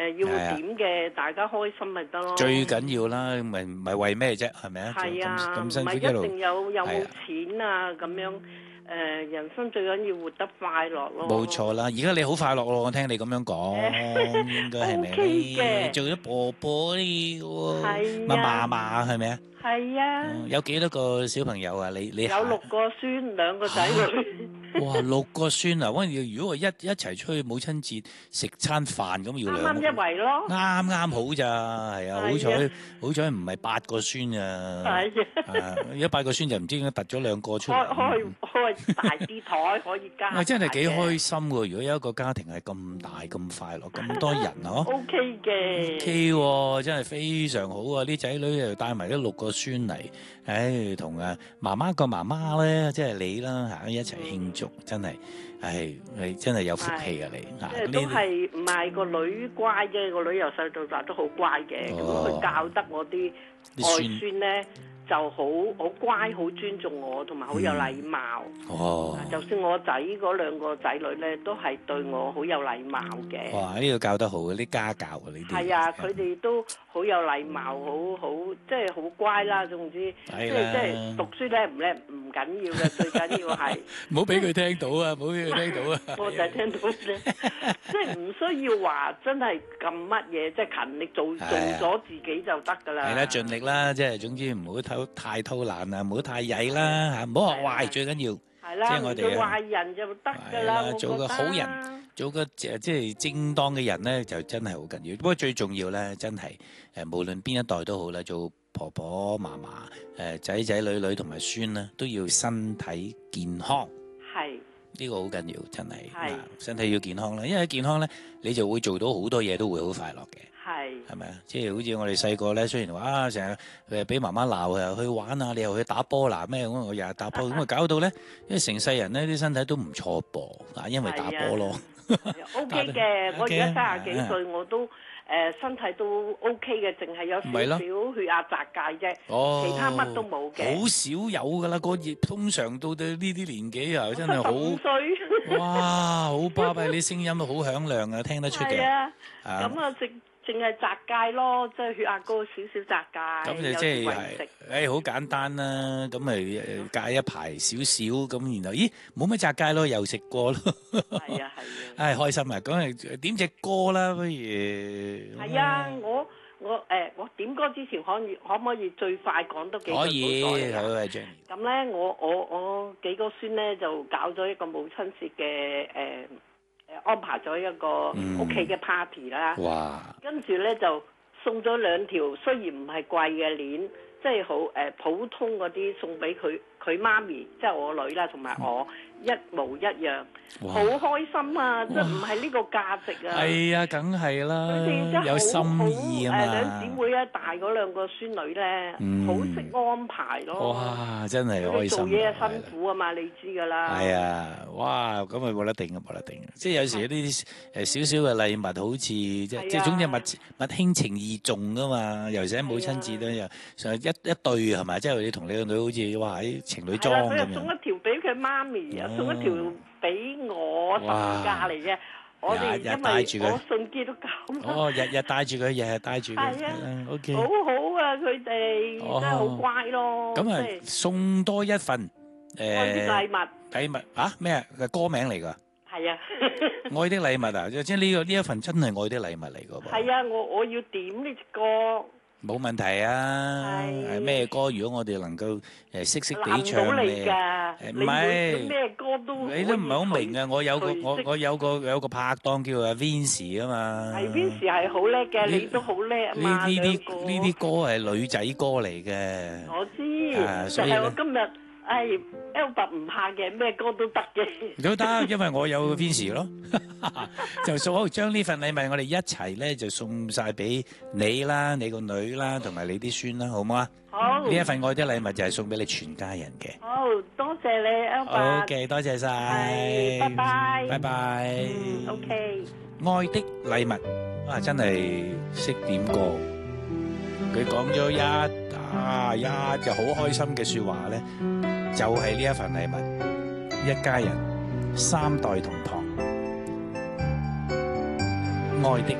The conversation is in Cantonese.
要點嘅，大家開心咪得咯。 最緊要啦，咪為咩啫？係咪啊？ 係啊， 咁辛苦唔係一路一定有冇錢啊咁樣。人生最緊要活得快樂咯。 冇錯啦，而家你好快樂咯，我聽你咁樣講，應該係咪 OK 嘅， 做咗婆婆了喎， 係嫲嫲係咪啊？ 係啊。 有幾多個小朋友啊？你有6個孫，2個仔女。 哇，6個孫啊！如果我一齊出去母親節食餐飯咁，要啱啱一圍咯。啱啱好咋，係啊！好彩唔係8個孫啊！ 係啊，而家8個孫就唔知點解突咗2個出嚟。 開大啲台可以加。 真係幾開心喎！如果有一個家庭係咁大咁快樂，咁多人嗬。 OK 嘅。 OK 喎，真係非常好啊！啲仔女又帶埋啲6個孫嚟，同媽媽個媽媽咧，即係你啦嚇，一齊慶祝，真係，你真係有福氣啊你嚇。 即係都係唔係個女乖嘅，個女由細到大都好乖嘅，咁佢教得我啲外孫咧。就好乖，好尊重我，同埋好有禮貌。就算我仔嗰2個仔女咧，都係對我好有禮貌嘅。 哇！呢個教得好，啲家教啊呢啲。 係啊，佢哋都好有禮貌，好即係好乖啦。總之，即係讀書叻唔叻唔緊要嘅，最緊要係唔好俾佢聽到啊！唔好俾佢聽到啊！ 我就係聽到啫，即係唔需要話真係咁乜嘢，即係勤力做咗自己就得㗎啦。 係啦，盡力啦，即係總之唔好太偷懶啊，唔好太曳啦嚇，唔好學壞最緊要。 係啦，唔做壞人就得㗎啦。 做個好人，做個即係正當嘅人咧，就真係好緊要。不過最重要咧，真係無論邊一代都好啦，做婆婆嫲嫲仔女同埋孫啦，都要身體健康。 係。 呢個好緊要，真係。係。身體要健康啦，因為健康咧，你就會做到好多嘢，都會好快樂嘅。係咪啊？即係好似我哋細個咧，雖然話成日俾媽媽鬧啊，去玩啊，你又去打波嗱咩咁，我日日打波咁啊，搞到咧，因為成世人咧啲身體都唔錯噃，因為打波咯。 OK 嘅，我而家30幾歲，我都身體都 OK 嘅，淨係有少少血壓窄界啫，其他乜都冇嘅。 好少有㗎啦，個熱通常到呢啲年紀啊，真係好。 75歲。 哇，好巴閉，你聲音都好響亮啊，聽得出嘅。 係啊，咁啊淨係窄界咯，即係血壓高少少窄界。 咁就即係好簡單啦，咁咪戒一排少少，咁然後咦冇乜窄界咯，又食過咯。 係啊。 開心啊！咁啊點隻歌啦，不如。 係啊，我點歌之前可唔可以最快講多幾句？ 可以，好啊 Jenny。 咁咧，我幾個孫咧就搞咗一個母親節嘅安排咗一個屋企嘅 party 啦。 哇！ 跟住咧就送咗2條，雖然唔係貴嘅鏈，即係好普通嗰啲，送俾佢媽咪，即係我女啦，同埋我一模一樣，好開心啊！即係唔係呢個價值啊？ 係啊，梗係啦， 佢哋真係有心意啊嘛。 兩姊妹咧，大嗰2個孫女咧，好識安排咯。 哇！真係開心。 做嘢辛苦啊嘛，你知㗎啦。 係啊，哇！咁咪冇得定啊，冇得定。即係有時呢啲少少嘅禮物，好似即係總之物輕情意重㗎嘛。尤其喺母親節咧，又成一對係咪？即係你同你個女好似哇喺情侶裝咁樣。 送一條俾佢媽咪啊，送一條俾我身家嚟嘅。我哋因為我信基督教。 日日帶住佢，日日帶住佢。 係啊 ，OK。 好好啊，佢哋真係好乖咯。 咁啊，送多一份愛的禮物。 禮物啊？咩啊？歌名嚟㗎。 係啊。 愛的禮物啊！即係呢一份真係愛的禮物嚟㗎噃。 係啊，我要點呢隻歌。 冇問題啊！咩歌？如果我哋能夠識地唱嘅， 唔係咩歌都你都唔係好明啊！我有個拍檔叫阿 Vince 啊嘛。係 Vince 係好叻嘅，你都好叻啊嘛！ 呢啲歌係女仔歌嚟嘅。 我知，所以我今日Albert 唔怕嘅，咩歌都得嘅。 都得，因為我有 Vince 咯。就送好，將呢份禮物我哋一齊咧就送晒俾你啦，你個女啦，同埋你啲孫啦，好唔好啊？好。呢一份愛的禮物就係送俾你全家人嘅。 好多謝你 Albert。 OK，多謝晒。 拜拜。 拜拜。 OK。 愛的禮物啊，真係識點歌。佢講咗一就好開心嘅說話咧，就係呢一份禮物，一家人3代同堂。愛的